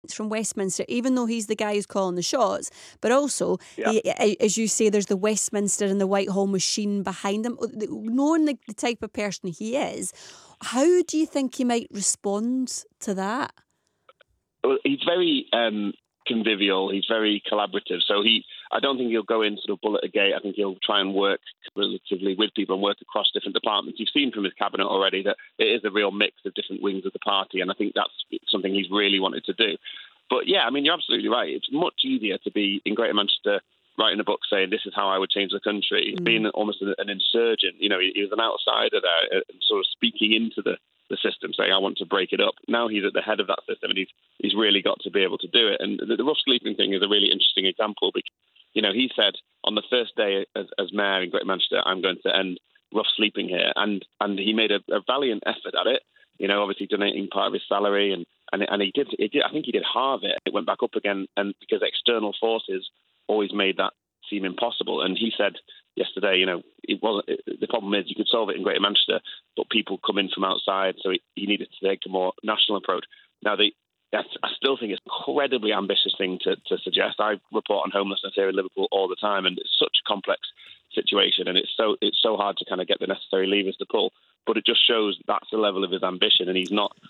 from Westminster, even though he's the guy who's calling the shots, but also, Yeah. as you say, there's the Westminster and the Whitehall machine behind him. Knowing the type of person he is, how do you think he might respond to that? Well, he's very convivial. He's very collaborative. So I don't think he'll go in sort of bullet a gate. I think he'll try and work relatively with people and work across different departments. You've seen from his cabinet already that it is a real mix of different wings of the party, and I think that's something he's really wanted to do. But yeah, I mean, you're absolutely right. It's much easier to be in Greater Manchester writing a book saying this is how I would change the country, being almost an insurgent. You know, he was an outsider there, sort of speaking into the system, saying I want to break it up. Now he's at the head of that system, and he's really got to be able to do it. And the rough sleeping thing is a really interesting example because, you know, he said on the first day as mayor in Greater Manchester, I'm going to end rough sleeping here, and he made a valiant effort at it. You know, obviously donating part of his salary, and he did. I think he did halve it. It went back up again, and because external forces always made that seem impossible. And he said yesterday, you know, it wasn't. The problem is you could solve it in Greater Manchester, but people come in from outside, so he needed to take a more national approach. Now, I still think it's an incredibly ambitious thing to suggest. I report on homelessness here in Liverpool all the time, and it's such a complex situation, and it's so hard to kind of get the necessary levers to pull. But it just shows that's the level of his ambition, and he's not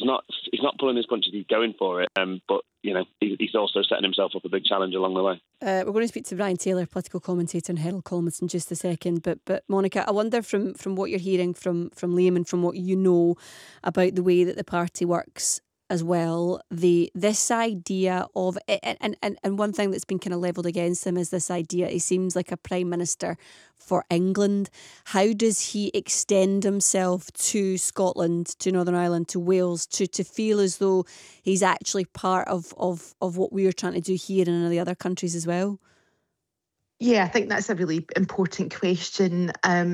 pulling his punches. He's going for it. But you know, he's also setting himself up a big challenge along the way. We're going to speak to Brian Taylor, political commentator and Herald columnist, in just a second. But Monica, I wonder from what you're hearing from Liam and from what you know about the way that the party works as well, this idea of and one thing that's been kind of levelled against him is this idea he seems like a prime minister for England. How does he extend himself to Scotland, to Northern Ireland, to Wales, to feel as though he's actually part of what we're trying to do here and in the other countries as well? Yeah, I think that's a really important question.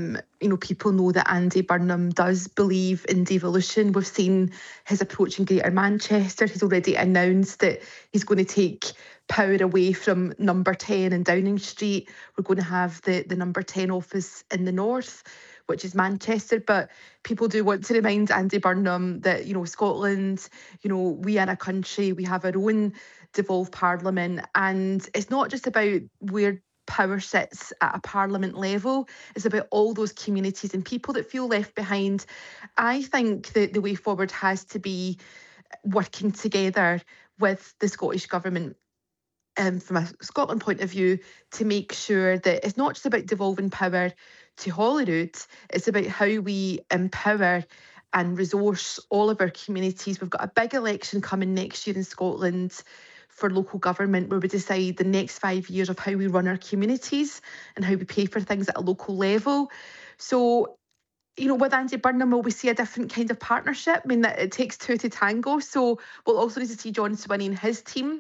People know that Andy Burnham does believe in devolution. We've seen his approach in Greater Manchester. He's already announced that he's going to take power away from number 10 in Downing Street. We're going to have the number 10 office in the north, which is Manchester. But people do want to remind Andy Burnham that, Scotland, we are a country, we have our own devolved parliament. And it's not just about where power sits at a parliament level. It's about all those communities and people that feel left behind. I think that the way forward has to be working together with the Scottish Government from a Scotland point of view to make sure that it's not just about devolving power to Holyrood, it's about how we empower and resource all of our communities. We've got a big election coming next year in Scotland for local government, where we decide the next 5 years of how we run our communities and how we pay for things at a local level. So, with Andy Burnham, will we see a different kind of partnership? I mean, that it takes two to tango. So we'll also need to see John Swinney and his team,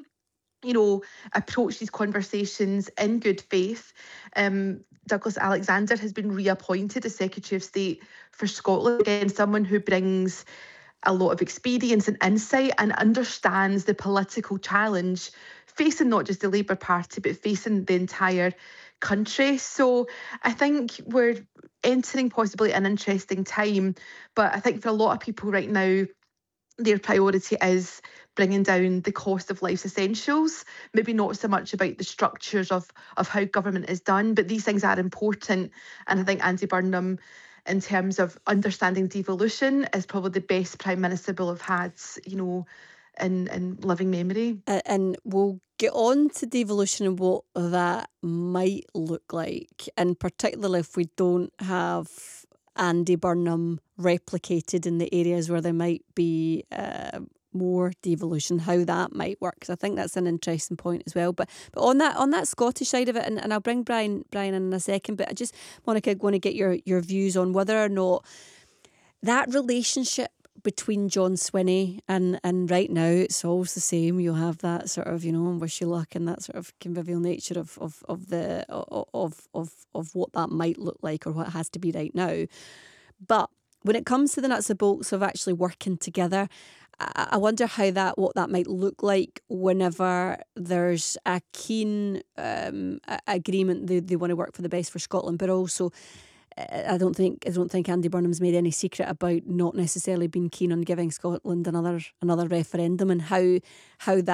approach these conversations in good faith. Douglas Alexander has been reappointed as Secretary of State for Scotland. Again, someone who brings a lot of experience and insight and understands the political challenge facing not just the Labour Party, but facing the entire country. So I think we're entering possibly an interesting time. But I think for a lot of people right now, their priority is bringing down the cost of life's essentials. Maybe not so much about the structures of how government is done, but these things are important. And I think Andy Burnham, in terms of understanding devolution, is probably the best Prime Minister we'll have had, in living memory. And we'll get on to devolution and what that might look like, and particularly if we don't have Andy Burnham replicated in the areas where there might be more devolution, how that might work, because I think that's an interesting point as well. But on that Scottish side of it, and I'll bring Brian in a second, but I just, Monica, going to get your views on whether or not that relationship between John Swinney and right now it's always the same. You'll have that sort of, wish you luck and that sort of convivial nature of what that might look like or what it has to be right now. But when it comes to the nuts and bolts of actually working together, I wonder what that might look like whenever there's a keen agreement they want to work for the best for Scotland, but also I don't think Andy Burnham's made any secret about not necessarily being keen on giving Scotland another referendum, and how that